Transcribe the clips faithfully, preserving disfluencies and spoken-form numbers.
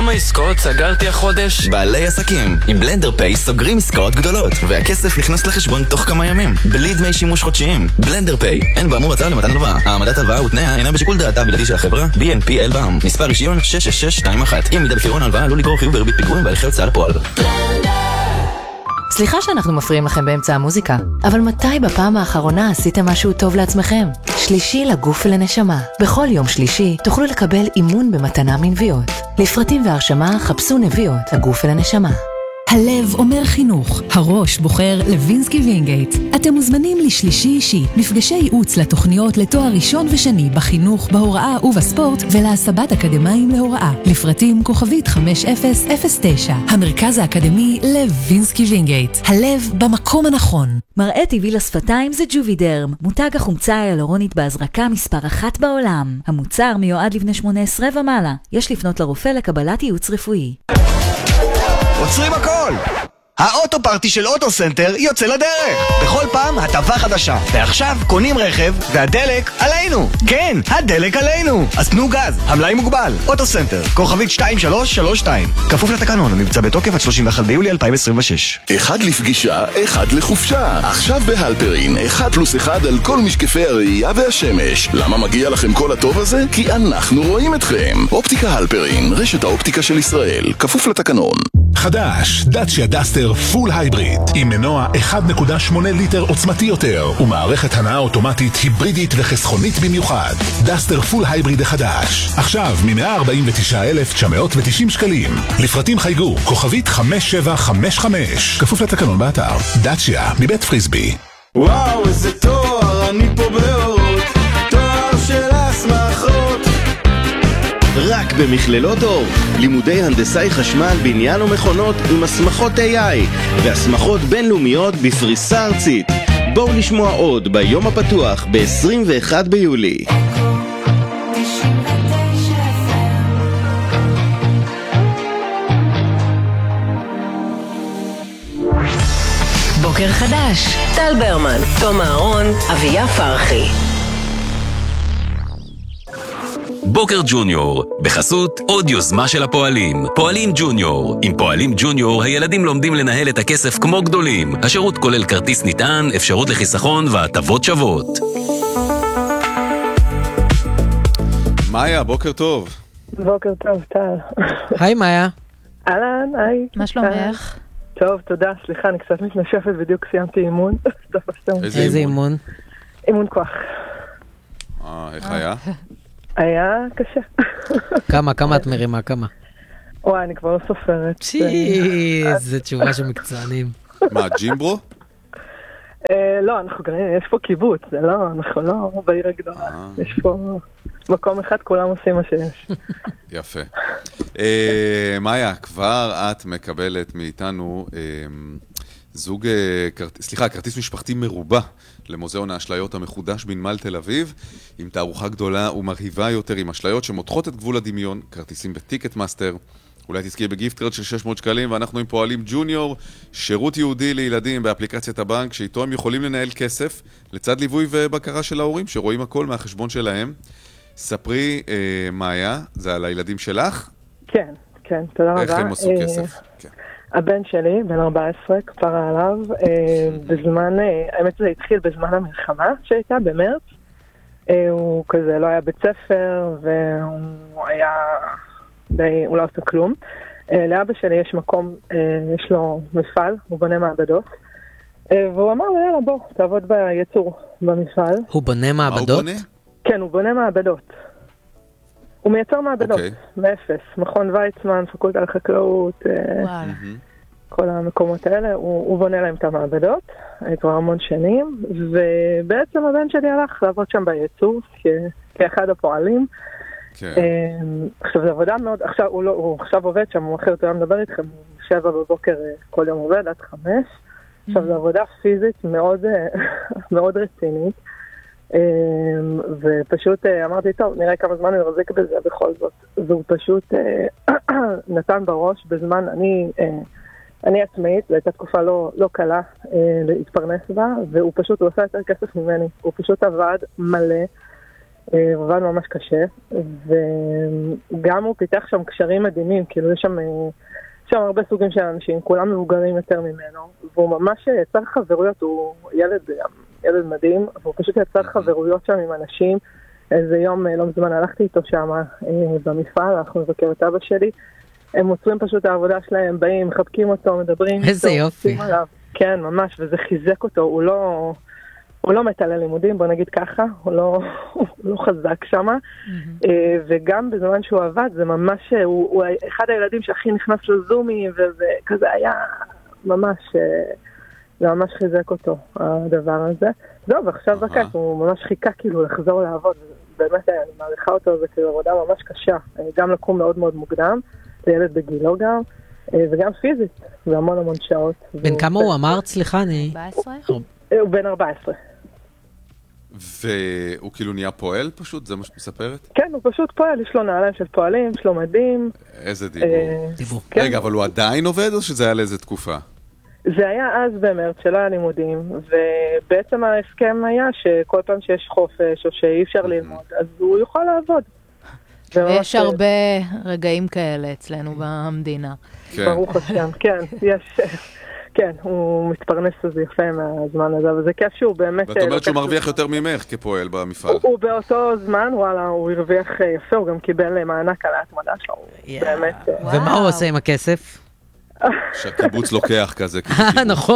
כמה עסקאות סגרתי החודש? בעלי עסקים, עם בלנדר פיי סוגרים עסקאות גדולות, והכסף נכנס לחשבון תוך כמה ימים, בלי דמי שימוש חודשיים. בלנדר פיי, אין באמור הצעה למתן הלוואה. העמדת הלוואה ותנאיה אינה בשיקול דעתה הבלעדי של החברה, בי אן פי אל בע"מ. מספר רישיון שש שש שש שתיים אחת. אם מידה בפירעון ההלוואה עלול לגרור חיוב בריבית פיגורים והליכי הוצאה לפועל. סליחה שאנחנו מפריעים לכם באמצע המוזיקה, אבל מתי בפעם האחרונה עשיתם משהו טוב לעצמכם? שלישי לגוף ולנשמה. בכל יום שלישי תוכלו לקבל אימון במתנה מנביאות. לפרטים והרשמה חפשו נביאות, הגוף ולנשמה. הלב אומר חינוך, הראש בוחר לוינסקי וינגייט. אתם מוזמנים לשלישי אישי, מפגשי ייעוץ לתוכניות לתואר ראשון ושני בחינוך, בהוראה ובספורט ולהסבת אקדמיים להוראה. לפרטים כוכבית חמש אפס אפס תשע. המרכז האקדמי לוינסקי וינגייט. הלב במקום הנכון. מראה טבעי לשפתיים זה ג'ובידרם, מותג החומצה היאלורונית בהזרקה מספר אחת בעולם. המוצר מיועד לבני שמונה עשרה ומעלה. יש לפנות לרופא לקבלת ייעוץ רפואי. עוצרים הכל! האוטו פארטי של אוטו סנטר יוצא לדרך! בכל פעם הטבה חדשה. ועכשיו קונים רכב והדלק עלינו! כן, הדלק עלינו! אז תנו גז, המלאי מוגבל. אוטו סנטר, כוכבית שתיים שלוש שלוש שתיים. כפוף לתקנון, המבצע בתוקף עד שלושים ואחד ביולי אלפיים עשרים ושש. אחד לפגישה, אחד לחופשה. עכשיו בהלפרין, אחד פלוס אחד על כל משקפי הראייה והשמש. למה מגיע לכם כל הטוב הזה? כי אנחנו רואים אתכם. אופטיקה הלפרין, רשת האופטיקה של ישראל. כפוף לתקנון. חדש, דאצ'יה דאסטר פול הייבריד, עם מנוע אחד נקודה שמונה ליטר עוצמתי יותר ומערכת הנעה אוטומטית היברידית וחסכונית במיוחד. דאסטר פול הייבריד החדש, עכשיו מ-מאה ארבעים ותשעה אלף תשע מאות ותשעים שקלים. לפרטים חייגו כוכבית חמש שבע חמש חמש, כפוף לתקנון באתר. דאצ'יה מבית פריסבי. וואו איזה תואר, אני פה באורות, תואר של הסמכות. רק במכללות אור, לימודי הנדסאי חשמל, בניין ומכונות עם הסמכות איי איי והסמכות בינלאומיות בפריסה ארצית. בואו לשמוע עוד ביום הפתוח ב-עשרים ואחד ביולי. בוקר חדש, טל ברמן, תום אהרון, אביה פרחי. בוקר ג'וניור, בחסות עוד יוזמה של הפועלים. פועלים ג'וניור. עם פועלים ג'וניור הילדים לומדים לנהל את הכסף כמו גדולים. השירות כולל כרטיס נטען, אפשרות לחיסכון והטבות שוות. מאיה, בוקר טוב. בוקר טוב, טל. היי מאיה. אהלן, היי. מה שלומך? טוב, תודה, סליחה, אני קצת מתנשפת, בדיוק סיימתי אימון. איזה אימון? אימון כוח. אה, איך היה? היה קשה. כמה, כמה את מרימה, כמה? וואי, אני כבר לא סופרת. צ'י, זו תשובה של מקצוענים. מה, ג'ימברו? לא, אנחנו גרים, יש פה קיבוץ, זה לא, אנחנו לא בעיר הגדולה. יש פה מקום אחד, כולם עושים מה שיש. יפה. מאיה, כבר את מקבלת מאיתנו זוג, סליחה, כרטיס משפחתי מרובע למוזיאון האשליות המחודש בנמל תל אביב, עם תערוכה גדולה ומרהיבה יותר עם אשליות שמותחות את גבול הדמיון, כרטיסים בטיקט מאסטר, אולי תזכי בגיפט קארד של שש מאות שקלים, ואנחנו עם פועלים ג'וניור, שירות יהודי לילדים באפליקציית הבנק, שאיתו הם יכולים לנהל כסף, לצד ליווי ובקרה של ההורים, שרואים הכל מהחשבון שלהם. ספרי, אה, מאיה, זה על הילדים שלך? כן, כן, תודה רבה. איך הם עשו כסף? כן. הבן שלי, בן ארבע עשרה, כפרה עליו, בזמן, האמת זה התחיל בזמן המלחמה שהייתה, במרץ. הוא כזה לא היה בית ספר, והוא היה, די, הוא לא עושה כלום. לאבא שלי יש מקום, יש לו מפעל, הוא בונה מעבדות, והוא אמר לו, יאללה בוא, תעבוד ביצור במפעל. הוא בונה מעבדות? כן, הוא בונה מעבדות. הוא מייצר מעבדות, מאפס, מכון ויצמן, פקולטה לחקלאות, כל המקומות האלה, הוא, הוא בונה להם את המעבדות, כבר המון שנים, ובעצם הבן שלי הלך לעבוד שם בייצור, כאחד הפועלים. עכשיו, זו עבודה מאוד, עכשיו הוא, לא, הוא עכשיו עובד שם, הוא אחרת הוא מדבר איתכם, הוא שבע בבוקר כל יום עובד, עד חמש. עכשיו, זו עבודה פיזית מאוד, מאוד רצינית. ופשוט אמרתי, טוב, נראה כמה זמן הוא יחזיק בזה בכל זאת. והוא פשוט נתן בראש בזמן, אני, אני עצמאית, זו הייתה תקופה לא, לא קלה להתפרנס בה, והוא פשוט, הוא עושה יותר כסף ממני. הוא פשוט עבד מלא, הוא עבד ממש קשה, וגם הוא פיתח שם קשרים מדהימים, כאילו יש שם, שם הרבה סוגים של אנשים, כולם מבוגרים יותר ממנו, והוא ממש יצר חברויות, הוא ילד, ילד מדהים, והוא פשוט יצר חברויות שם עם אנשים. איזה יום לא מזמן הלכתי איתו שם במפעל, אנחנו מבקר את אבא שלי, הם מוצרים פשוט העבודה שלהם, באים, מחבקים אותו, מדברים. איזה יופי. כן, ממש, וזה חיזק אותו, הוא לא... הוא לא מת על הלימודים, בוא נגיד ככה, הוא לא, הוא לא חזק שם, mm-hmm. וגם בזמן שהוא עבד, זה ממש, הוא, הוא אחד הילדים שהכי נכנס לזומי, וכזה היה ממש, זה ממש חיזק אותו, הדבר הזה. זהו, ועכשיו uh-huh. בקט, הוא ממש חיכה כאילו לחזור לעבוד, באמת אני מעריכה אותו, זה כאילו עבודה ממש קשה, גם לקום מאוד מאוד מוקדם, לילד בגילו גם, וגם פיזית, והמון המון שעות. בן כמה הוא אמר, סליחה, אני... ארבע עשרה? הוא בן ארבע עשרה. והוא כאילו נהיה פועל פשוט? זה מה שאת מספרת? כן, הוא פשוט פועל, יש לו נעליים של פועלים, יש לו מדים. איזה דיבור. רגע, אבל הוא עדיין עובד או שזה היה לאיזה תקופה? זה היה אז במרץ של הלימודים, ובעצם ההסכם היה שכל פעם שיש חופש או שאי אפשר ללמוד, אז הוא יוכל לעבוד. ויש הרבה רגעים כאלה אצלנו במדינה. ברוך השם, כן, יש... כן, הוא מתפרנס לזה יפה מהזמן הזה, אבל זה כיף שהוא באמת... ואת אומרת שהוא מרוויח יותר ממך כפועל במפעל. הוא באותו זמן, וואלה, הוא הרוויח יפה, הוא גם קיבל מענק על ההתמדה שלו, באמת... ומה הוא עושה עם הכסף? שהקיבוץ לוקח כזה. נכון.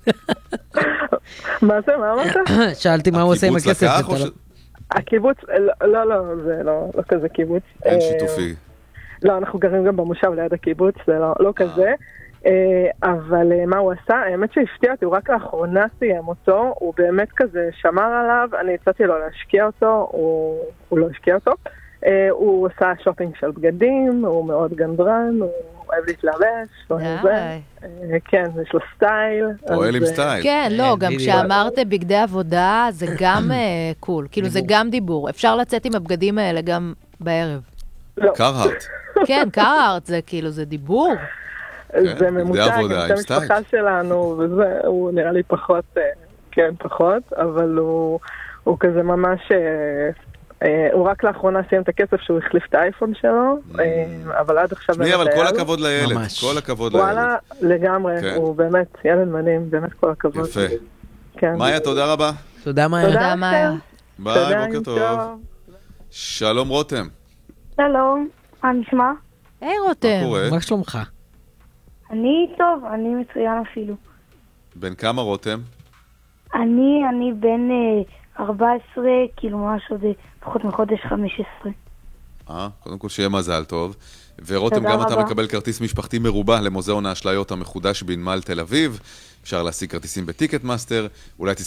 מה זה, מה אמרת? שאלתי מה הוא עושה עם הכסף. הקיבוץ, לא, לא, זה לא כזה קיבוץ. אין שיתופי. לא, אנחנו גרים גם במושב ליד הקיבוץ, זה לא כזה. אבל מה הוא עשה? האמת שהפתיע אותי, הוא רק לאחרונה סיים אותו, הוא באמת כזה שמר עליו, אני הצעתי לו להשקיע אותו, הוא לא השקיע אותו. הוא עושה שופינג של בגדים, הוא מאוד גנדרן, הוא אוהב להתלבש, כן, יש לו סטייל. פועל עם סטייל. כן, לא, גם כשאמרת בגדי עבודה, זה גם קול, כאילו זה גם דיבור. אפשר לצאת עם הבגדים האלה גם בערב. קרהארט. כן, קרהארט, זה כאילו, זה דיבור. זה ממוצע, גם את המשפחה שלנו, וזה, הוא נראה לי פחות, כן, פחות, אבל הוא כזה ממש... הוא רק לאחרונה סיים את הכסף שהוא החליף את האייפון שלו, אבל עד עכשיו... שמי, אבל כל הכבוד לילד, כל הכבוד לילד. וואלה, לגמרי, הוא באמת ילד מדהים, באמת כל הכבוד. יפה. מאיה, תודה רבה. תודה מאיה. תודה מאיה. ביי, בוקר טוב. שלום רותם. שלום, מה נשמע? היי רותם. מה קורה? מה שלומך? אני טוב, אני מצוין אפילו. בן כמה רותם? אני, אני בן... ארבע עשרה, כאילו ממש עוד פחות מחודש חמש עשרה. אה, קודם כל שיהיה מזל טוב. ורותם, גם אתה מקבל כרטיס משפחתי מרובע למוזיאון האשליות המחודש בנמל תל אביב. אפשר להשיג כרטיסים בטיקט מאסטר. אולי